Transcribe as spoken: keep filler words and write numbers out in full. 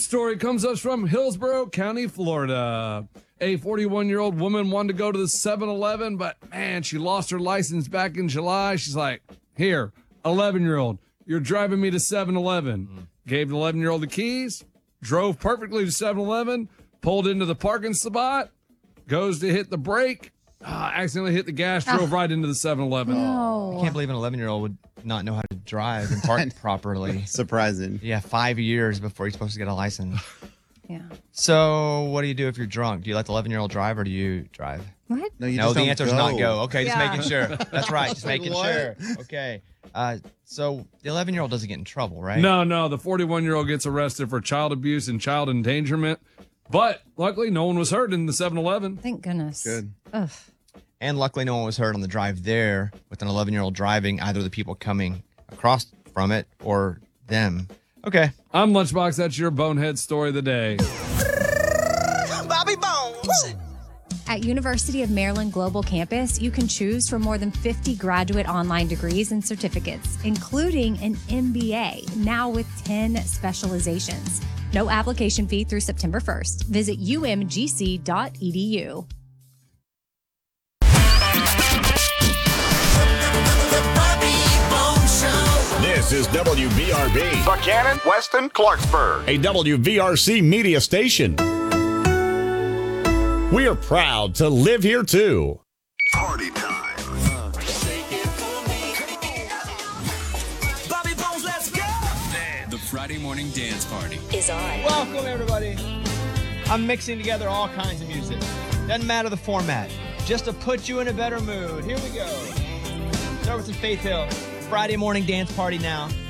story comes us from Hillsborough County, Florida. A forty-one-year-old woman wanted to go to the seven eleven, but man, she lost her license back in July. She's like, here, eleven-year-old, you're driving me to seven eleven. Mm. Gave the eleven-year-old the keys, drove perfectly to seven eleven, pulled into the parking spot, goes to hit the brake, uh, accidentally hit the gas, drove oh. right into the seven eleven. No. I can't believe an eleven-year-old would not know how to drive and park properly. Surprising. Yeah, five years before he's supposed to get a license. Yeah. So what do you do if you're drunk? Do you let the eleven-year-old drive or do you drive? What? No, you no just the don't answer is go. not go. Okay, just Yeah. making sure. That's right, just making What? sure. Okay. Uh, so the eleven-year-old doesn't get in trouble, right? No, no, the forty-one-year-old gets arrested for child abuse and child endangerment. But luckily, no one was hurt in the seven eleven. Thank goodness. Good. Ugh. And luckily, no one was hurt on the drive there with an eleven-year-old driving, either the people coming across from it or them. Okay. I'm Lunchbox. That's your bonehead story of the day. Bobby Bones. At University of Maryland Global Campus, you can choose from more than fifty graduate online degrees and certificates, including an M B A, now with ten specializations. No application fee through September first. Visit U M G C dot E D U. This is W V R B, Buchanan, Weston, Clarksburg. a W V R C media station. We are proud to live here too. Party time. Bobby Bones, let's go. The Friday morning dance party. Is on. Welcome, everybody. I'm mixing together all kinds of music. Doesn't matter the format. Just to put you in a better mood. Here we go. Start with some Faith Hill. Friday morning dance party now.